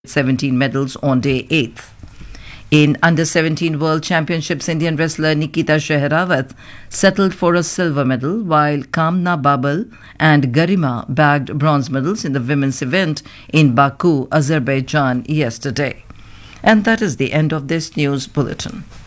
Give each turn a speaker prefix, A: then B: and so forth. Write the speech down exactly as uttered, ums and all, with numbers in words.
A: seventeen medals on day eighth. In under seventeen World Championships, Indian wrestler Nikita Shehrawat settled for a silver medal, while Kamna Babal and Garima bagged bronze medals in the women's event in Baku, Azerbaijan yesterday. And that is the end of this news bulletin.